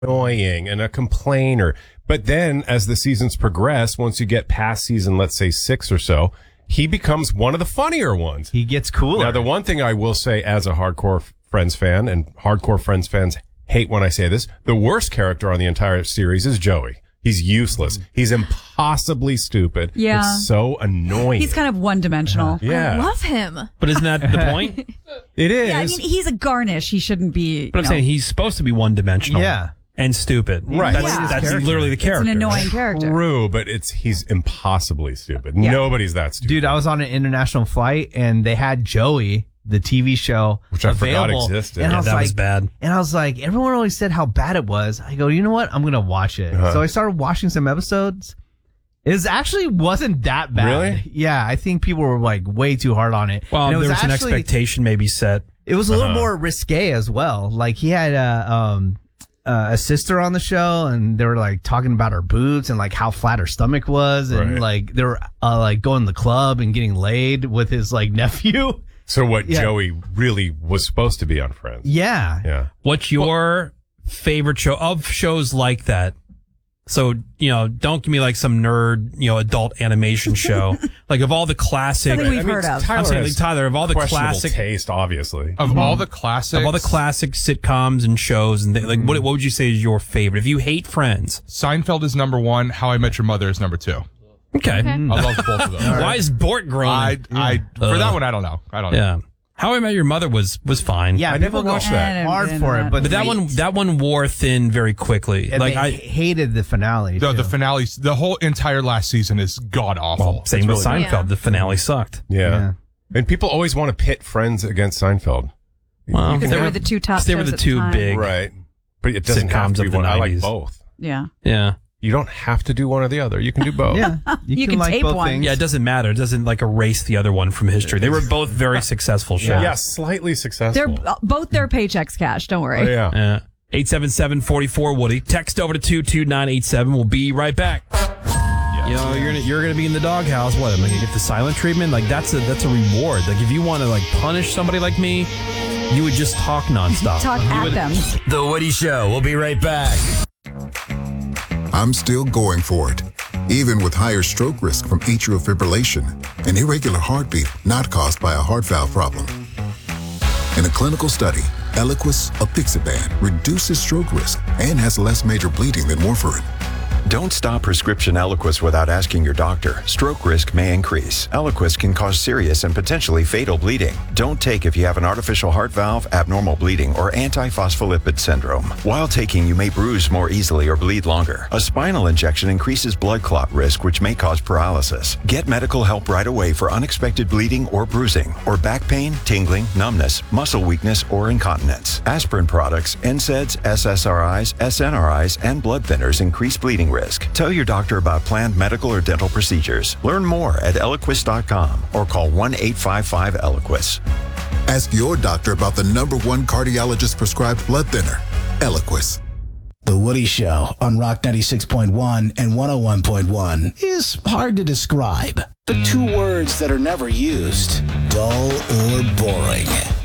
annoying and a complainer. But then as the seasons progress, once you get past season, let's say 6 or so, he becomes one of the funnier ones. He gets cooler. Now, the one thing I will say as a hardcore Friends fan, and hardcore Friends fans hate when I say this, the worst character on the entire series is Joey. He's useless. He's impossibly stupid. Yeah. It's so annoying. He's kind of one-dimensional. Yeah. I love him. But isn't that the point? It is. Yeah, I mean, he's a garnish. He shouldn't be. But I'm saying he's supposed to be one-dimensional. Yeah. And stupid. Right. That's literally the character. It's an annoying character. True, but he's impossibly stupid. Yeah. Nobody's that stupid. Dude, I was on an international flight and they had Joey, the TV show, which I forgot available. existed. And Yeah, that was bad. And I was like, everyone always said how bad it was. I go, you know what? I'm going to watch it. So I started watching some episodes. It actually wasn't that bad. Really? Yeah, I think people were like way too hard on it. Well, And it there was an actually- expectation maybe set. It was a little more risque as well. Like he had a sister on the show, and they were like talking about her boobs and like how flat her stomach was, and like they were like going to the club and getting laid with his like nephew. So what Joey really was supposed to be on Friends. Yeah. Yeah. What's your favorite show of shows like that? So, don't give me like some nerd, adult animation show. Like of all the classic. Something we've heard of. I'm saying, like, Tyler, of all the Questionable classic taste, obviously. Of all the classics. Of all the classic sitcoms and shows, and like, what would you say is your favorite? If you hate Friends, Seinfeld is number 1. How I Met Your Mother is number 2. Okay. I love both of them. Why is Bort groaning? For that one, I don't know. Yeah. How I Met Your Mother was fine. Yeah, I never people go watched that. hard for it, but that one wore thin very quickly. and Like they hated the finale. The too. finale, the whole entire last season is god awful. Same with really Seinfeld. bad. The finale sucked. Yeah. And people always want to pit Friends against Seinfeld. Well, Because they were the two top they were shows the at two time. big. Right. But it doesn't have Sitcoms to be of the one. I like 90s. both. Yeah. Yeah. You don't have to do one or the other. You can do both. Yeah, You can like tape both one. things. Yeah, it doesn't matter. It doesn't like erase the other one from history. They were both very successful shows. Yeah, slightly successful. They're both their paychecks cash. Don't worry. Oh, yeah. 877-44 Woody. Text over to 22987. We'll be right back. You're gonna be in the doghouse. What? Am I gonna get the silent treatment? Like that's a reward. Like if you want to like punish somebody like me, you would just talk nonstop. Talk at them. The Woody Show. We'll be right back. I'm still going for it, even with higher stroke risk from atrial fibrillation, an irregular heartbeat not caused by a heart valve problem. In a clinical study, Eliquis apixaban reduces stroke risk and has less major bleeding than warfarin. Don't stop prescription Eliquis without asking your doctor. Stroke risk may increase. Eliquis can cause serious and potentially fatal bleeding. Don't take if you have an artificial heart valve, abnormal bleeding, or antiphospholipid syndrome. While taking, you may bruise more easily or bleed longer. A spinal injection increases blood clot risk, which may cause paralysis. Get medical help right away for unexpected bleeding or bruising, or back pain, tingling, numbness, muscle weakness, or incontinence. Aspirin products, NSAIDs, SSRIs, SNRIs, and blood thinners increase bleeding risk. Tell your doctor about planned medical or dental procedures. Learn more at Eliquis.com or call 1-855-ELIQUIS. Ask your doctor about the #1 cardiologist prescribed blood thinner, Eliquis. The Woody Show on Rock 96.1 and 101.1 is hard to describe. The two words that are never used, dull or boring.